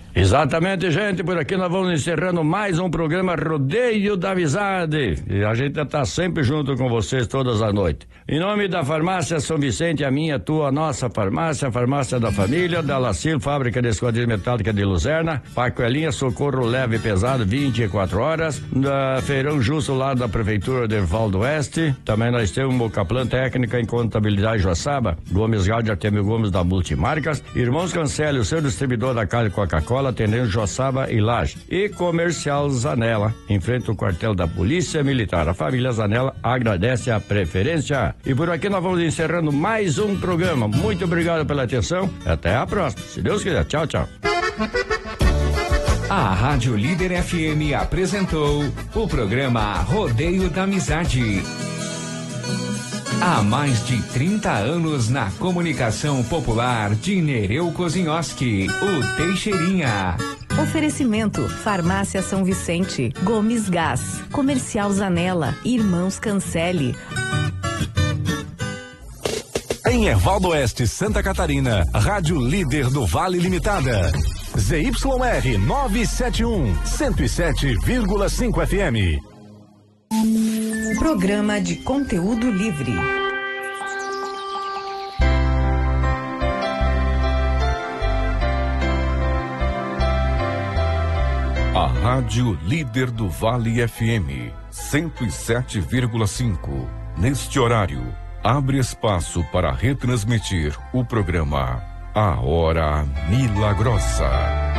Exatamente, gente, por aqui nós vamos encerrando mais um programa Rodeio da Amizade, e a gente tá sempre junto com vocês todas as noites. Em nome da Farmácia São Vicente, a minha, tua, nossa farmácia, a farmácia da família, da Lacil, fábrica de esquadrilha metálica de Luzerna, Pacoelinha, socorro leve e pesado, 24 horas, da Feirão Justo, lá da Prefeitura de Val do Oeste, também nós temos Mocaplan Técnica em Contabilidade Joaçaba, Gomes Gade, Artemio Gomes da Multimarcas, Irmãos Cancelli, o seu distribuidor da Cali Coca-Cola, atendendo Joaçaba e Laje. E Comercial Zanella, em frente ao quartel da Polícia Militar. A família Zanella agradece a preferência. E por aqui nós vamos encerrando mais um programa. Muito obrigado pela atenção. Até a próxima. Se Deus quiser. Tchau, tchau. A Rádio Líder FM apresentou o programa Rodeio da Amizade. Há mais de 30 anos na comunicação popular de Nereu Kozinhoski, o Teixeirinha. Oferecimento: Farmácia São Vicente, Gomes Gás, Comercial Zanella, Irmãos Cancelli. Em Erval do Oeste, Santa Catarina, Rádio Líder do Vale Limitada. ZYR 971, 107,5 FM. Programa de conteúdo livre. A Rádio Líder do Vale FM 107,5. Neste horário, abre espaço para retransmitir o programa A Hora Milagrosa.